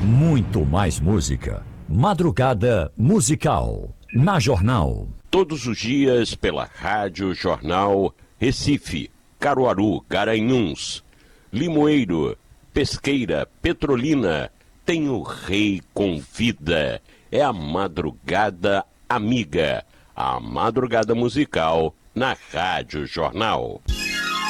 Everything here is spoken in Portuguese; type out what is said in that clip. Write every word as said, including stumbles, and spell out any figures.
Muito mais música. Madrugada Musical. Na Jornal. Todos os dias pela Rádio Jornal Recife, Caruaru, Garanhuns, Limoeiro, Pesqueira, Petrolina. Tem o Rei Convida. É a Madrugada Amiga. A Madrugada Musical na Rádio Jornal.